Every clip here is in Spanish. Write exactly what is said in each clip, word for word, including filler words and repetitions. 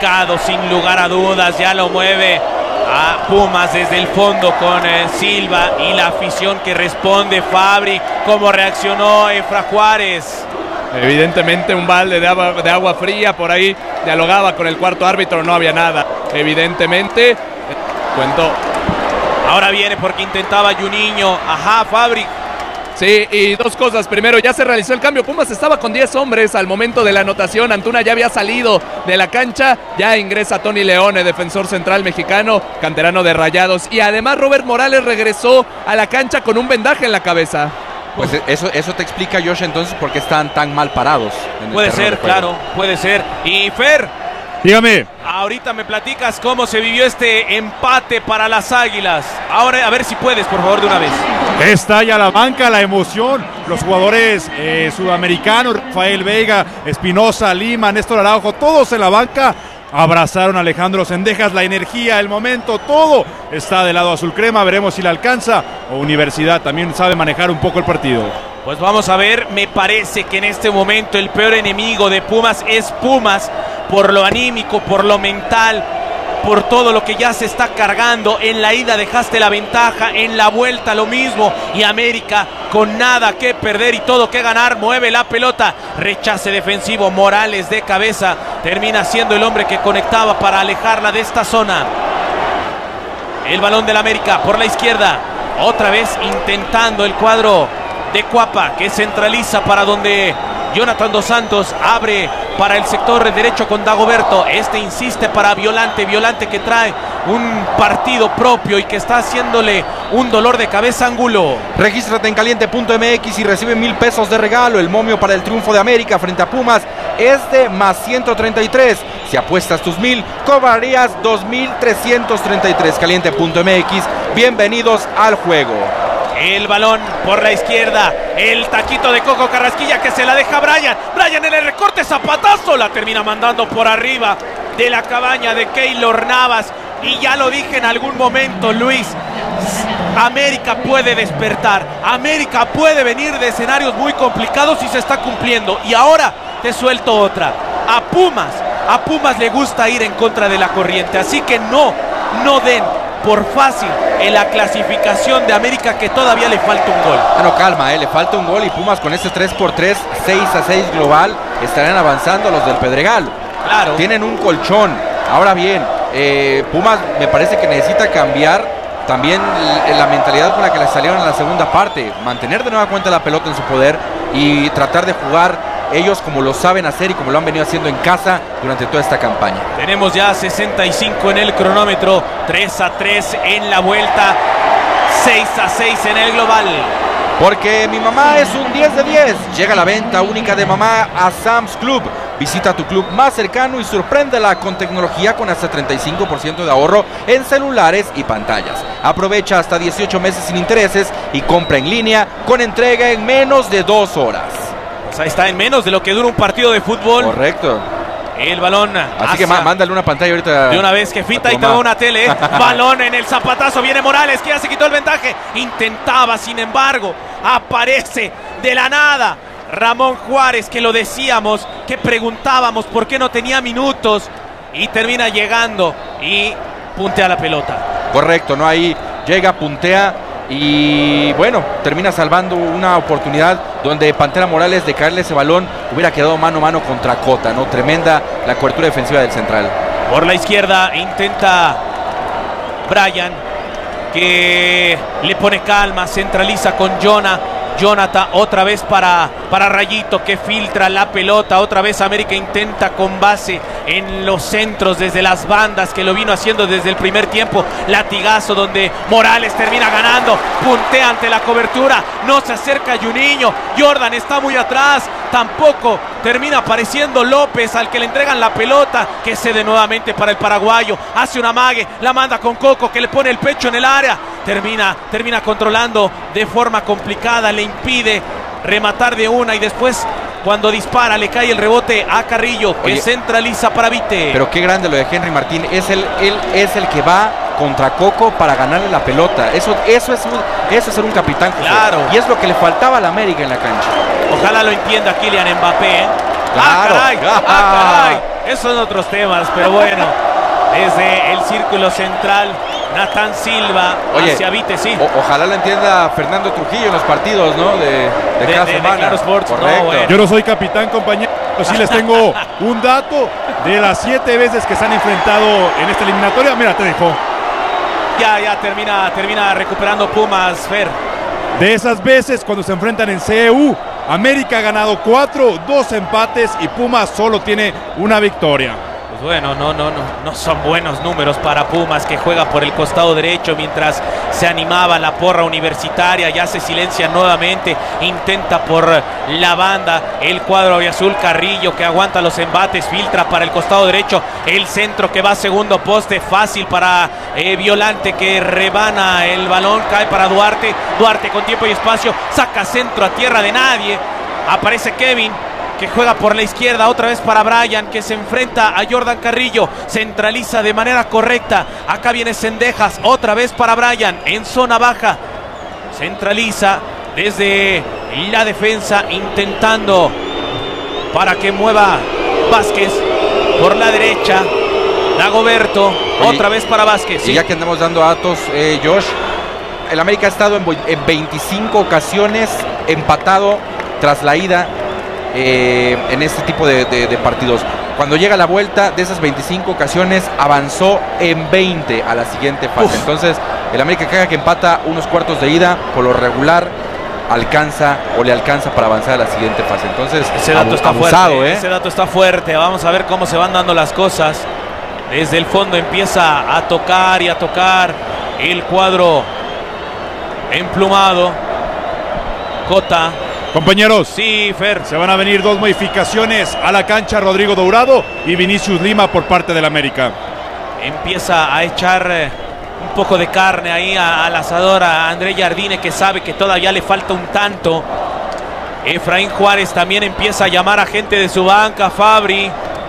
complicado, sin lugar a dudas. Ya lo mueve a Pumas desde el fondo con eh, Silva y la afición que responde. Fabri, cómo reaccionó Efra Juárez. Evidentemente un balde de agua, de agua fría por ahí. Dialogaba con el cuarto árbitro, no había nada. Evidentemente, cuento. Ahora viene porque intentaba Juninho. Ajá, Fabri. Sí, y dos cosas. Primero, ya se realizó el cambio. Pumas estaba con diez hombres al momento de la anotación. Antuna ya había salido de la cancha. Ya ingresa Tony Leone, defensor central mexicano, canterano de Rayados. Y además Robert Morales regresó a la cancha con un vendaje en la cabeza. Pues eso, eso te explica, Josh, entonces por qué están tan mal parados. Puede ser, claro, puede ser. Y Fer, dígame. Ahorita me platicas cómo se vivió este empate para las Águilas. Ahora a ver si puedes, por favor, de una vez. Estalla la banca, la emoción. Los jugadores eh, sudamericanos, Rafael Veiga, Espinosa, Lima, Néstor Araujo, todos en la banca. Abrazaron a Alejandro Zendejas, la energía, el momento, todo está del lado azul crema. Veremos si la alcanza o Universidad también sabe manejar un poco el partido. Pues vamos a ver, me parece que en este momento el peor enemigo de Pumas es Pumas, por lo anímico, por lo mental, por todo lo que ya se está cargando. En la ida dejaste la ventaja, en la vuelta lo mismo, y América con nada que perder y todo que ganar, mueve la pelota, rechace defensivo, Morales de cabeza, termina siendo el hombre que conectaba para alejarla de esta zona. El balón del América por la izquierda, otra vez intentando el cuadro de Cuapa, que centraliza para donde Jonathan Dos Santos abre para el sector derecho con Dagoberto. Este insiste para Violante, Violante que trae un partido propio y que está haciéndole un dolor de cabeza a Angulo. Regístrate en caliente punto m x y recibe mil pesos de regalo. El momio para el triunfo de América frente a Pumas es de más ciento treinta y tres. Si apuestas tus mil, cobrarías dos mil trescientos treinta y tres. caliente punto m x, bienvenidos al juego. El balón por la izquierda, el taquito de Coco Carrasquilla que se la deja a Brian. Brian en el recorte, zapatazo, la termina mandando por arriba de la cabaña de Keylor Navas. Y ya lo dije en algún momento, Luis, América puede despertar, América puede venir de escenarios muy complicados y se está cumpliendo. Y ahora te suelto otra, a Pumas, a Pumas le gusta ir en contra de la corriente, así que no, no den por fácil en la clasificación de América, que todavía le falta un gol. Bueno, calma, eh, le falta un gol y Pumas con este tres por tres, seis a seis global, estarán avanzando los del Pedregal. Claro. Tienen un colchón. Ahora bien, eh, Pumas me parece que necesita cambiar también la mentalidad con la que le salieron en la segunda parte, mantener de nueva cuenta la pelota en su poder y tratar de jugar ellos como lo saben hacer y como lo han venido haciendo en casa durante toda esta campaña. Tenemos ya sesenta y cinco en el cronómetro, tres a tres en la vuelta, seis a seis en el global. Porque mi mamá es un diez de diez. Llega la venta única de mamá a Sam's Club. Visita tu club más cercano y sorpréndela con tecnología con hasta treinta y cinco por ciento de ahorro en celulares y pantallas. Aprovecha hasta dieciocho meses sin intereses y compra en línea con entrega en menos de dos horas. Pues ahí está, en menos de lo que dura un partido de fútbol. Correcto. El balón. Así que mándale una pantalla ahorita. De una vez que finta y te da una tele. ¿eh? Balón en el zapatazo. Viene Morales, que ya se quitó el ventaje. Intentaba, sin embargo, aparece de la nada Ramón Juárez, que lo decíamos, que preguntábamos por qué no tenía minutos. Y termina llegando y puntea la pelota. Correcto, ¿no? Ahí llega, puntea. Y bueno, termina salvando una oportunidad donde Pantera Morales, de caerle ese balón, hubiera quedado mano a mano contra Cota, ¿no? Tremenda la cobertura defensiva del central. Por la izquierda intenta Brian, que le pone calma, centraliza con Jonah. Jonathan otra vez para, para Rayito, que filtra la pelota. Otra vez América intenta con base en los centros desde las bandas, que lo vino haciendo desde el primer tiempo. Latigazo donde Morales termina ganando, puntea ante la cobertura, no se acerca Juninho. Jordan está muy atrás, tampoco termina apareciendo López, al que le entregan la pelota, que cede nuevamente para el paraguayo. Hace una mague, la manda con Coco, que le pone el pecho en el área. Termina, termina controlando de forma complicada, le impide rematar de una y después cuando dispara le cae el rebote a Carrillo, que Oye, centraliza para Vite. Pero qué grande lo de Henry Martín, es el, él es el que va contra Coco para ganarle la pelota. Eso, eso, es, un, eso es ser un capitán, José. Claro. Y es lo que le faltaba a la América en la cancha. Ojalá lo entienda Kylian Mbappé, ¿eh? Claro. ¡Ah, caray! ¡Ah, caray! esos son otros temas, pero bueno, desde el círculo central, Natán Silva. Oye, hacia Vite, sí. O, ojalá lo entienda Fernando Trujillo en los partidos, ¿no? De, de, De- cada de- de semana. Claro Sports, no, Correcto. bueno. Yo no soy capitán, compañero, pero sí les tengo un dato de las siete veces que se han enfrentado en esta eliminatoria. Mira, te dejo. Ya, ya termina, termina recuperando Pumas, Fer. De esas veces cuando se enfrentan en C E U, América ha ganado cuatro, dos empates y Pumas solo tiene una victoria. Pues bueno, no, no, no, no son buenos números para Pumas, que juega por el costado derecho mientras se animaba la porra universitaria. Ya se silencia nuevamente, intenta por la banda el cuadro azul. Carrillo, que aguanta los embates, filtra para el costado derecho, el centro que va a segundo poste, fácil para eh, Violante, que rebana el balón, cae para Duarte. Duarte con tiempo y espacio, saca centro a tierra de nadie. Aparece Kevin, que juega por la izquierda, otra vez para Brian, que se enfrenta a Jordan Carrillo, centraliza de manera correcta. Acá viene Cendejas, otra vez para Brian, en zona baja, centraliza desde la defensa, intentando para que mueva Vázquez por la derecha. Dagoberto, otra vez para Vázquez. Y Sí. ya que andamos dando datos, eh, Josh, el América ha estado en, en veinticinco ocasiones empatado tras la ida eh, en este tipo de, de- de partidos. Cuando llega la vuelta, de esas veinticinco ocasiones, avanzó en veinte a la siguiente fase. Uf. Entonces, el América, cada que empata unos cuartos de ida, por lo regular, alcanza o le alcanza para avanzar a la siguiente fase. Entonces, Ese dato abu- está abusado, fuerte, ¿eh? ese dato está fuerte. Vamos a ver cómo se van dando las cosas. Desde el fondo empieza a tocar y a tocar el cuadro emplumado. Cota. Compañeros, Sí, Fer. se van a venir dos modificaciones a la cancha: Rodrigo Dourado y Vinicius Lima por parte del América. Empieza a echar eh, un poco de carne ahí a- al asador a André Jardine, que sabe que todavía le falta un tanto. Efraín Juárez también empieza a llamar a gente de su banca. Fabri.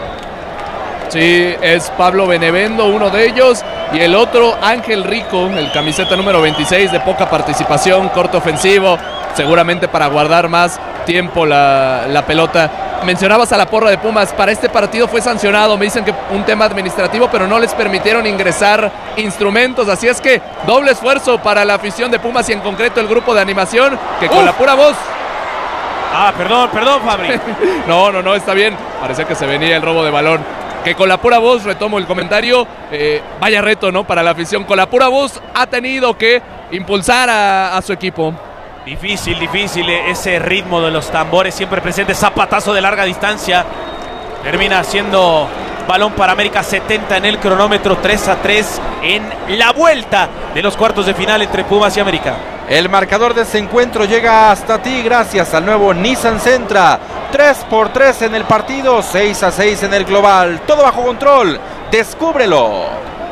Sí, es Pablo Benevendo, uno de ellos, y el otro Ángel Rico, el camiseta número veintiséis, de poca participación, corto ofensivo, seguramente para guardar más tiempo la, la pelota. Mencionabas a la porra de Pumas, para este partido fue sancionado, me dicen que un tema administrativo, pero no les permitieron ingresar instrumentos, así es que doble esfuerzo para la afición de Pumas y en concreto el grupo de animación, que con Uf. la pura voz... Ah, perdón, perdón, Fabri. No, no, no, está bien. Parecía que se venía el robo de balón. Que con la pura voz, retomo el comentario, eh, vaya reto, ¿no? Para la afición. Con la pura voz ha tenido que impulsar a, a su equipo. Difícil, difícil eh, ese ritmo de los tambores siempre presente. Zapatazo de larga distancia. Termina siendo balón para América. Setenta en el cronómetro. tres a tres en la vuelta de los cuartos de final entre Pumas y América. El marcador de este encuentro llega hasta ti gracias al nuevo Nissan Sentra. tres por tres en el partido, seis a seis en el global. Todo bajo control. Descúbrelo.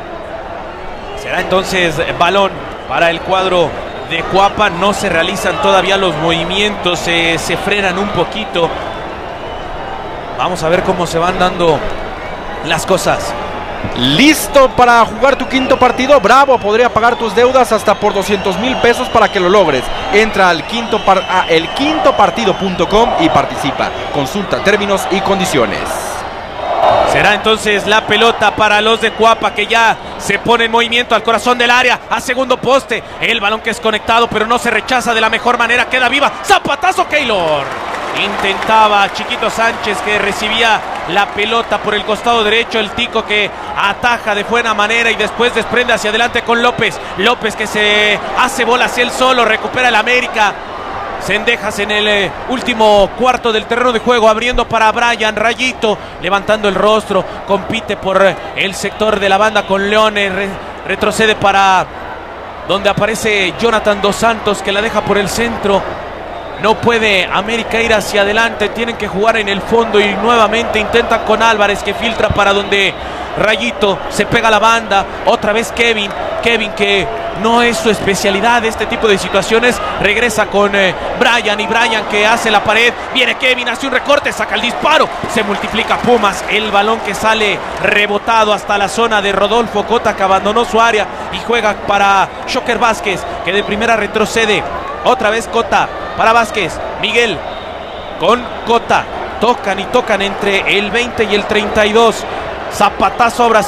Será entonces balón para el cuadro de Cuapa. No se realizan todavía los movimientos. Se, se frenan un poquito. Vamos a ver cómo se van dando las cosas. ¿Listo para jugar tu quinto partido? Bravo, podría pagar tus deudas hasta por doscientos mil pesos para que lo logres. Entra al quinto par a el quinto partido punto com y participa. Consulta términos y condiciones. Será entonces la pelota para los de Cuapa, que ya se pone en movimiento al corazón del área, a segundo poste. El balón que es conectado, pero no se rechaza de la mejor manera. Queda viva. Zapatazo Keylor. Intentaba Chiquito Sánchez, que recibía la pelota por el costado derecho. El Tico, que ataja de buena manera y después desprende hacia adelante con López. López, que se hace bola hacia él solo. Recupera el América. Cendejas en el eh, último cuarto del terreno de juego, abriendo para Brian. Rayito levantando el rostro, compite por eh, el sector de la banda con Leones. Re retrocede para donde aparece Jonathan Dos Santos, que la deja por el centro. No puede América ir hacia adelante, tienen que jugar en el fondo y nuevamente intentan con Álvarez, que filtra para donde Rayito se pega a la banda. Otra vez Kevin, Kevin que no es su especialidad este tipo de situaciones. Regresa con eh, Brian, y Brian que hace la pared. Viene Kevin, hace un recorte, saca el disparo. Se multiplica Pumas. El balón que sale rebotado hasta la zona de Rodolfo Cota, que abandonó su área y juega para Shocker Vázquez, que de primera retrocede. Otra vez Cota para Vázquez. Miguel con Cota. Tocan y tocan entre el veinte y el treinta y dos. Zapatazo a Brasil.